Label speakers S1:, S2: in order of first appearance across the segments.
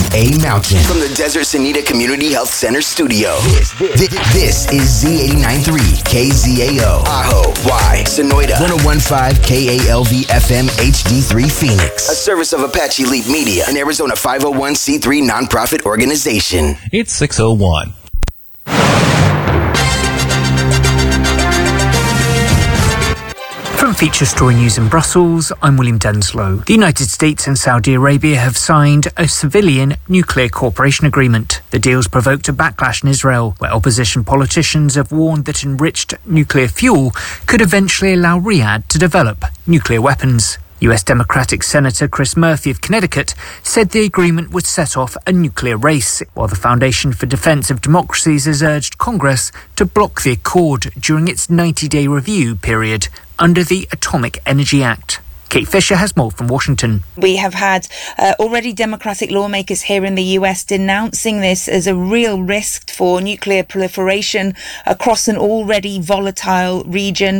S1: A Mountain. From the Desert Sanita Community Health Center studio, this is Z89.3 KZAO. Ajo, Y, Sonoita. 101.5 KALV FM HD3 Phoenix. A service of Apache Leap Media, an Arizona 501c3 nonprofit organization.
S2: It's 6:01.
S3: From Feature Story News in Brussels, I'm William Denslow. The United States and Saudi Arabia have signed a civilian nuclear cooperation agreement. The deal's provoked a backlash in Israel, where opposition politicians have warned that enriched nuclear fuel could eventually allow Riyadh to develop nuclear weapons. US Democratic Senator Chris Murphy of Connecticut said the agreement would set off a nuclear race, while the Foundation for Defense of Democracies has urged Congress to block the accord during its 90-day review period under the Atomic Energy Act. Kate Fisher has more from Washington.
S4: We have had already Democratic lawmakers here in the US denouncing this as a real risk for nuclear proliferation across an already volatile region,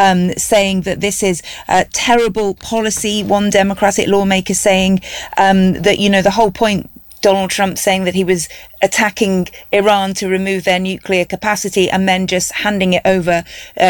S4: saying that this is terrible policy. One Democratic lawmaker saying that, the whole point, Donald Trump saying that he was attacking Iran to remove their nuclear capacity and then just handing it over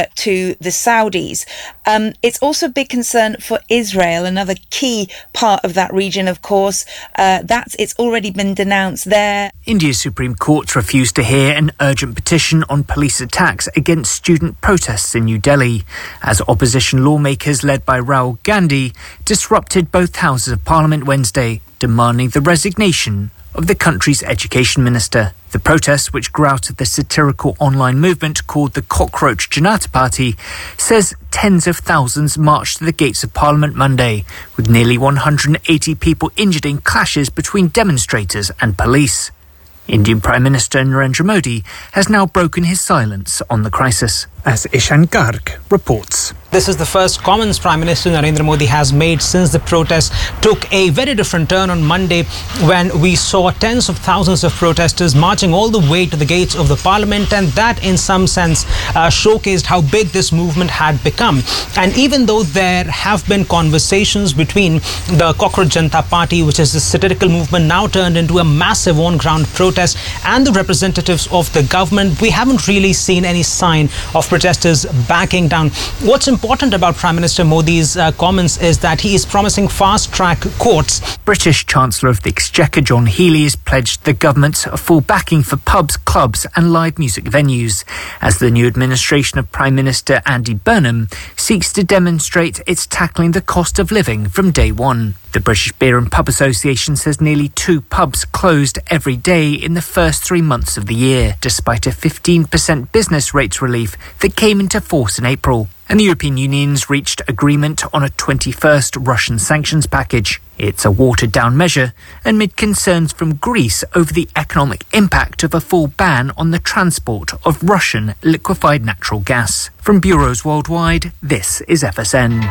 S4: to the Saudis. It's also a big concern for Israel, another key part of that region, of course. It's already been denounced there.
S3: India's Supreme Court refused to hear an urgent petition on police attacks against student protests in New Delhi, as opposition lawmakers led by Rahul Gandhi disrupted both houses of Parliament Wednesday, demanding the resignation of the country's education minister. The protests, which grew out of the satirical online movement called the Cockroach Janata Party, says tens of thousands marched to the gates of Parliament Monday, with nearly 180 people injured in clashes between demonstrators and police. Indian Prime Minister Narendra Modi has now broken his silence on the crisis, as Ishan Garg reports.
S5: This is the first comments Prime Minister Narendra Modi has made since the protests took a very different turn on Monday, when we saw tens of thousands of protesters marching all the way to the gates of the parliament, and that in some sense showcased how big this movement had become. And even though there have been conversations between the Cockroach Janata Party, which is the satirical movement now turned into a massive on-ground protest, and the representatives of the government, we haven't really seen any sign of protesters backing down. What's important about Prime Minister Modi's comments is that he is promising fast-track courts.
S3: British Chancellor of the Exchequer John Healey has pledged the government's full backing for pubs, clubs and live music venues, as the new administration of Prime Minister Andy Burnham seeks to demonstrate it's tackling the cost of living from day one. The British Beer and Pub Association says nearly 2 pubs closed every day in the first 3 months of the year, despite a 15% business rates relief that came into force in April. And the European Union's reached agreement on a 21st Russian sanctions package. It's a watered-down measure amid concerns from Greece over the economic impact of a full ban on the transport of Russian liquefied natural gas. From bureaus worldwide, this is FSN.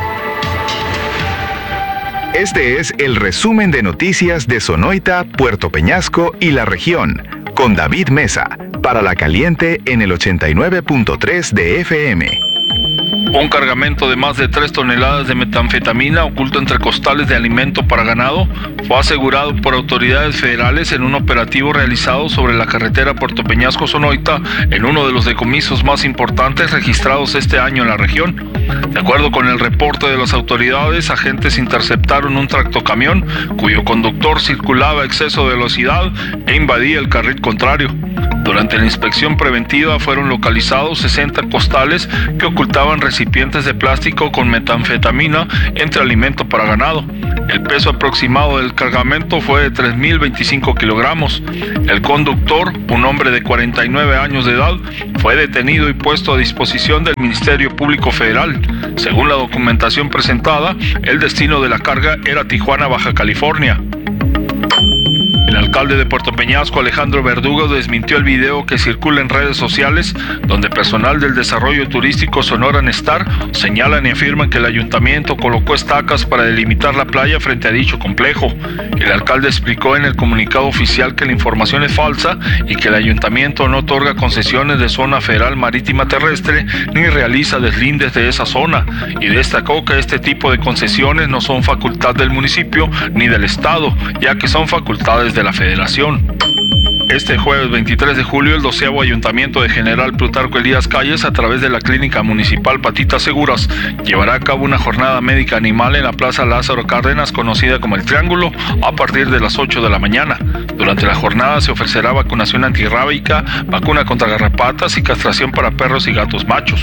S6: Este es el resumen de noticias de Sonoita, Puerto Peñasco y la región, con David Mesa, para La Caliente en el 89.3 de FM.
S7: Un cargamento de más de 3 toneladas de metanfetamina oculto entre costales de alimento para ganado fue asegurado por autoridades federales en un operativo realizado sobre la carretera Puerto Peñasco-Sonoita, en uno de los decomisos más importantes registrados este año en la región. De acuerdo con el reporte de las autoridades, agentes interceptaron un tractocamión cuyo conductor circulaba a exceso de velocidad e invadía el carril contrario. Durante la inspección preventiva fueron localizados 60 costales que ocultaban recipientes de plástico con metanfetamina entre alimento para ganado. El peso aproximado del cargamento fue de 3.025 kilogramos. El conductor, un hombre de 49 años de edad, fue detenido y puesto a disposición del Ministerio Público Federal. Según la documentación presentada, el destino de la carga era Tijuana, Baja California. El alcalde de Puerto Peñasco, Alejandro Verdugo, desmintió el video que circula en redes sociales donde personal del desarrollo turístico Sonora Nestar señalan y afirman que el ayuntamiento colocó estacas para delimitar la playa frente a dicho complejo. El alcalde explicó en el comunicado oficial que la información es falsa y que el ayuntamiento no otorga concesiones de zona federal marítima terrestre ni realiza deslindes de esa zona, y destacó que este tipo de concesiones no son facultad del municipio ni del estado, ya que son facultades de la federación. Este jueves 23 de julio, el 12º Ayuntamiento de General Plutarco Elías Calles, a través de la Clínica Municipal Patitas Seguras, llevará a cabo una jornada médica animal en la Plaza Lázaro Cárdenas, conocida como El Triángulo, a partir de las 8 de la mañana. Durante la jornada se ofrecerá vacunación antirrábica, vacuna contra garrapatas y castración para perros y gatos machos.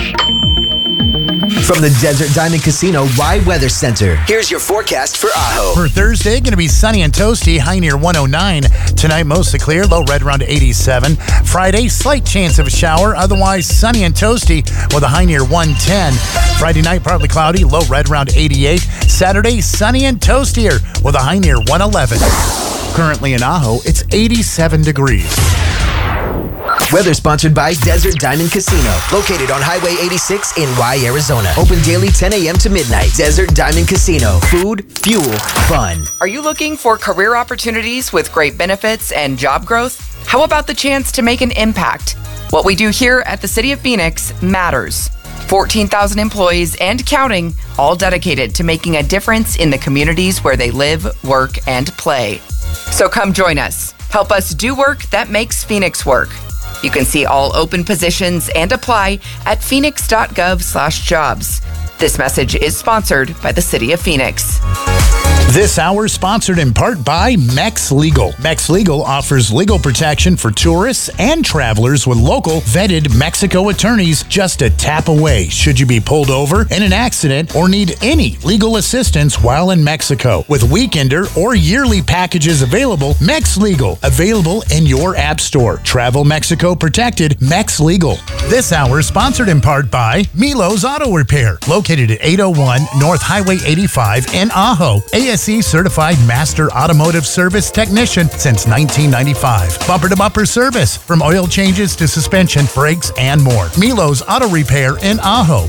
S1: From the Desert Diamond Casino Wide Weather Center, here's your forecast for Ajo.
S2: For Thursday, going to be sunny and toasty, high near 109. Tonight, mostly clear, low right around 87. Friday, slight chance of a shower, otherwise sunny and toasty with a high near 110. Friday night, partly cloudy, low right around 88. Saturday, sunny and toastier with a high near 111. Currently in Ajo, it's 87 degrees.
S1: Weather sponsored by Desert Diamond Casino, located on Highway 86 in Y, Arizona. Open daily 10 a.m. to midnight. Desert Diamond Casino. Food, fuel, fun.
S8: Are you looking for career opportunities with great benefits and job growth? How about the chance to make an impact? What we do here at the City of Phoenix matters. 14,000 employees and counting, all dedicated to making a difference in the communities where they live, work, and play. So come join us. Help us do work that makes Phoenix work. You can see all open positions and apply at phoenix.gov/jobs. This message is sponsored by the City of Phoenix.
S2: This hour is sponsored in part by Mex Legal. Mex Legal offers legal protection for tourists and travelers with local vetted Mexico attorneys just a tap away should you be pulled over in an accident or need any legal assistance while in Mexico. With weekender or yearly packages available, Mex Legal, available in your app store. Travel Mexico protected, Mex Legal. This hour is sponsored in part by Milo's Auto Repair, located at 801 North Highway 85 in Ajo. ASE certified master automotive service technician since 1995. Bumper to bumper service from oil changes to suspension, brakes, and more. Milo's Auto Repair in Ajo,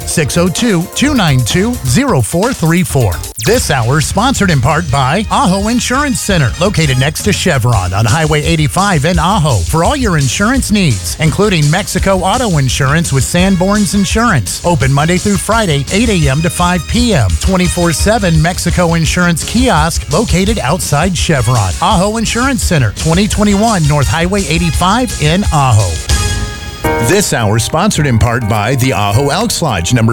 S2: 602-292-0434. This hour sponsored in part by Ajo Insurance Center, located next to Chevron on Highway 85 in Ajo. For all your insurance needs, including Mexico auto insurance with Sanborn's Insurance. Open Monday through Friday, 8 a.m. to 5 p.m. 24/7 Mexico Insurance Kiosk located outside Chevron. Ajo Insurance Center, 2021 North Highway 85 in Ajo. This hour sponsored in part by the Ajo Elks Lodge, number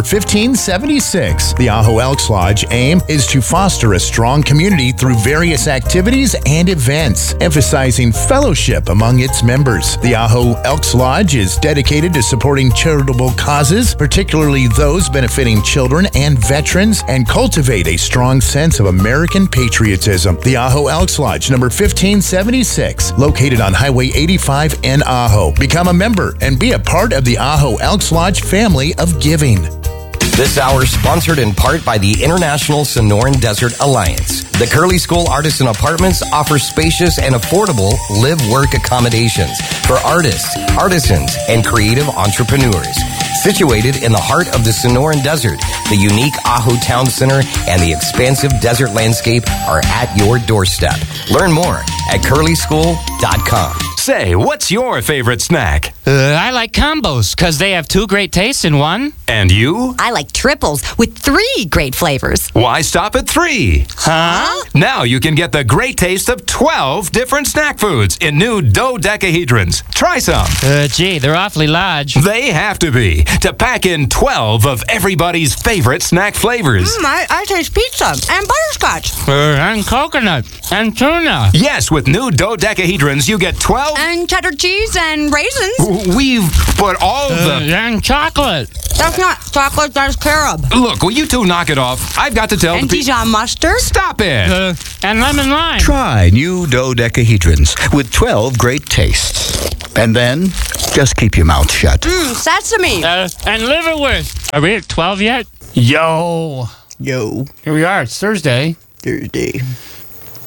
S2: 1576. The Ajo Elks Lodge aim is to foster a strong community through various activities and events, emphasizing fellowship among its members. The Ajo Elks Lodge is dedicated to supporting charitable causes, particularly those benefiting children and veterans, and cultivate a strong sense of American patriotism. The Ajo Elks Lodge, number 1576, located on Highway 85 in Ajo. Become a member and be a part of the Ajo Elks Lodge family of giving.
S9: This hour sponsored in part by the International Sonoran Desert Alliance. The Curly School Artisan Apartments offers spacious and affordable live-work accommodations for artists, artisans, and creative entrepreneurs. Situated in the heart of the Sonoran Desert, the unique Ajo Town Center and the expansive desert landscape are at your doorstep. Learn more at curlyschool.com.
S10: Say, what's your favorite snack?
S11: I like combos because they have two great tastes in one.
S10: And you?
S12: I like triples with 3 great flavors.
S10: Why stop at 3?
S11: Huh?
S10: Now you can get the great taste of 12 different snack foods in new dodecahedrons. Try some.
S11: Gee, they're awfully large.
S10: They have to be to pack in 12 of everybody's favorite snack flavors.
S12: I taste pizza and butterscotch.
S11: And coconut and tuna.
S10: Yes, with new dodecahedrons, you get 12.
S12: And cheddar cheese and raisins.
S10: We've put all the...
S11: And chocolate.
S12: That's not chocolate, that's carob.
S10: Look, will you two knock it off? I've got to tell
S12: And
S10: the people...
S12: Dijon mustard.
S10: Stop it!
S11: And lemon lime.
S13: Try new dodecahedrons with 12 great tastes. And then, just keep your mouth shut.
S12: Sesame.
S11: And liverwurst. Are we at 12 yet?
S13: Yo.
S11: Here we are. It's Thursday.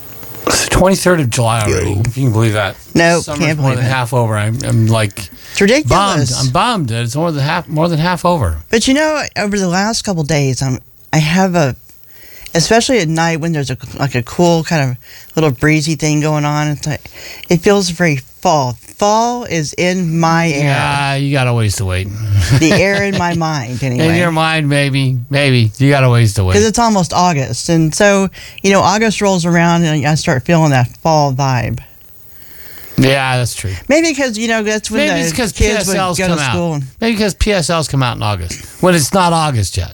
S14: It's the 23rd of July already. If you can believe that.
S12: No,
S14: Summer's
S12: can't
S14: more
S12: believe
S14: than
S12: it.
S14: half over. I'm like
S12: It's ridiculous.
S14: bummed. I'm bummed that it's more than half over.
S12: But you know, over the last couple days, I have especially at night when there's a cool kind of little breezy thing going on. It's like, it feels very fall. Fall is in my air.
S14: Yeah, you got a ways to wait.
S12: The air in my mind, anyway.
S14: In your mind, maybe. You got a ways to wait.
S12: Because it's almost August. And so, August rolls around and I start feeling that fall vibe.
S14: Yeah, that's true.
S12: Maybe because, that's when
S14: Maybe it's because
S12: kids would
S14: PSLs
S12: go
S14: come
S12: to school.
S14: out. Maybe because PSLs come out in August when it's not August yet.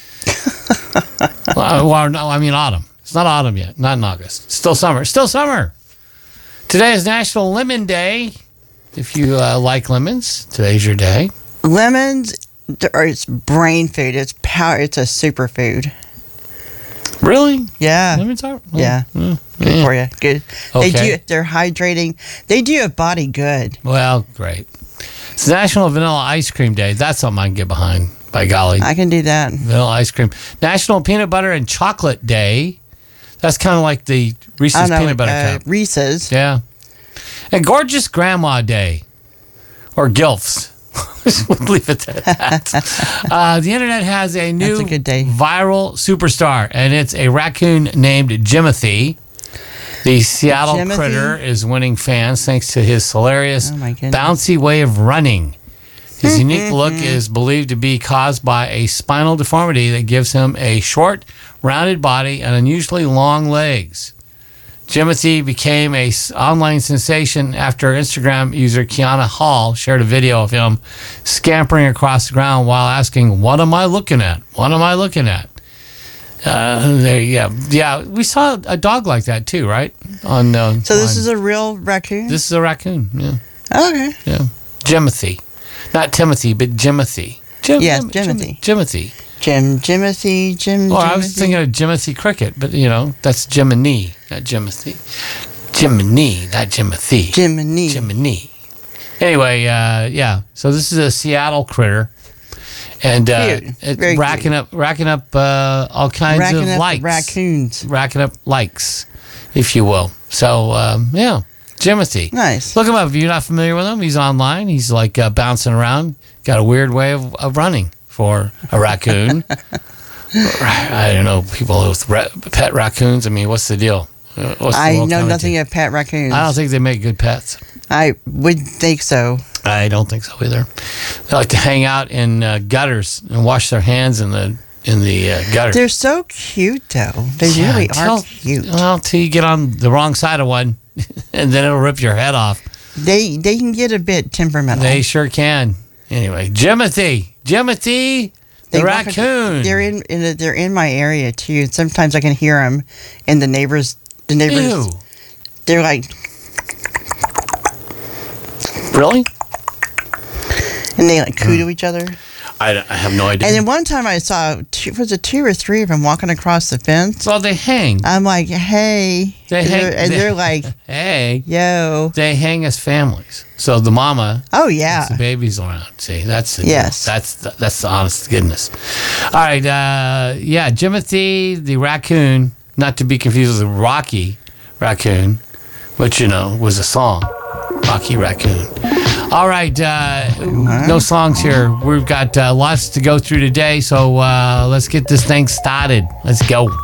S14: Well, no, I mean autumn. It's not autumn yet. Not in August. It's still summer. Still summer. Today is National Lemon Day. If you like lemons, today's your day.
S12: Lemons, it's brain food. It's power. It's a superfood.
S14: Really?
S12: Yeah.
S14: Lemons are?
S12: Yeah. Good for you. Good.
S14: Okay.
S12: They're hydrating. They do your body good.
S14: Well, great. It's National Vanilla Ice Cream Day. That's something I can get behind, by golly.
S12: I can do that.
S14: Vanilla ice cream. National Peanut Butter and Chocolate Day. That's kind of like the Reese's Peanut Butter Cup.
S12: Reese's.
S14: Yeah. And Gorgeous Grandma Day. Or GILFs. We'll leave it at that. The internet has a new viral superstar, and it's a raccoon named Jimothy. The Seattle
S12: Jimothy?
S14: critter is winning fans thanks to his hilarious, bouncy way of running. His unique look is believed to be caused by a spinal deformity that gives him a short, rounded body and unusually long legs. Jimothy became an online sensation after Instagram user Kiana Hall shared a video of him scampering across the ground while asking, "What am I looking at? What am I looking at?" Yeah. We saw a dog like that too, right?
S12: So this is a real raccoon?
S14: This is a raccoon. Yeah.
S12: Okay.
S14: Yeah. Jimothy, not Timothy, but Jimothy.
S12: Yes, Jimothy.
S14: Jimothy.
S12: Jimothy.
S14: Well, I was thinking of Jimothy Cricket, but that's Jiminy, not Jimothy. Jiminy, not Jimothy. Jiminy. Anyway, yeah. So this is a Seattle critter, and it's racking up all kinds of likes.
S12: Raccoons.
S14: Racking up likes, if you will. So yeah, Jimothy.
S12: Nice.
S14: Look him up if you're not familiar with him. He's online. He's like bouncing around. Got a weird way of running for a raccoon. I don't know, people with pet raccoons. I mean, what's the deal?
S12: I know nothing of pet raccoons.
S14: I don't think they make good pets.
S12: I would think so.
S14: I don't think so either. They like to hang out in gutters and wash their hands in the gutter.
S12: They're so cute, though. They really are cute.
S14: Well, till you get on the wrong side of one, and then it'll rip your head off.
S12: They can get a bit temperamental.
S14: They sure can. Anyway, Jimothy, the raccoon.
S12: They're in my area too. Sometimes I can hear them, and the neighbors.
S14: Ew.
S12: They're like,
S14: really?
S12: And they like coo to each other.
S14: I have no idea.
S12: And then one time I saw two or three of them walking across the fence.
S14: Well, they hang.
S12: I'm like, hey. They're like,
S14: hey.
S12: Yo.
S14: They hang as families. So the mama.
S12: Oh, yeah.
S14: The baby's around. See, that's the
S12: yes.
S14: That's the honest goodness. All right. Yeah, Jimothy, the raccoon, not to be confused with Rocky Raccoon, which, was a song. Rocky Raccoon. All right, no songs here. We've got lots to go through today, so let's get this thing started. Let's go.